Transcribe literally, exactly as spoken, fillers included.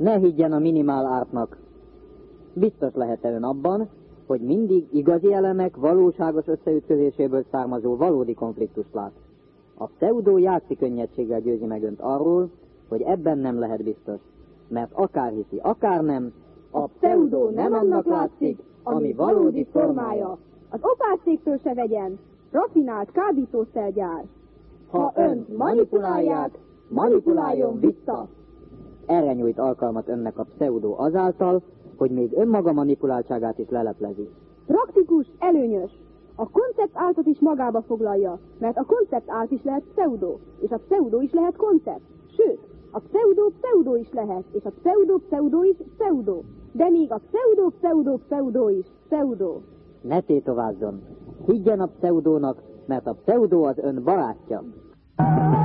Ne higgyen a minimál ártnak. Biztos lehet-e ön abban, hogy mindig igazi elemek valóságos összeütközéséből származó valódi konfliktust lát? A pseudó játszik könnyedséggel győzi meg önt arról, hogy ebben nem lehet biztos. Mert akár hiszi, akár nem, a pseudó nem annak látszik, ami valódi formája. Az opásztéktől se vegyen, rafinált kábítószergyár. Ha önt manipulálják, manipuláljon vissza. Erre nyújt alkalmat önnek a pseudó azáltal, hogy még önmaga manipuláltságát is leleplezi. Praktikus, előnyös. A koncept áltat is magába foglalja, mert a koncept ált is lehet pseudó, és a pseudó is lehet koncept. Sőt, a pseudó pseudó is lehet, és a pseudó pseudó is pseudó. De még a pseudó pseudó pseudó is pseudó. Ne tétovázzon. Higgyen a pseudónak, mert a pseudó az ön barátja.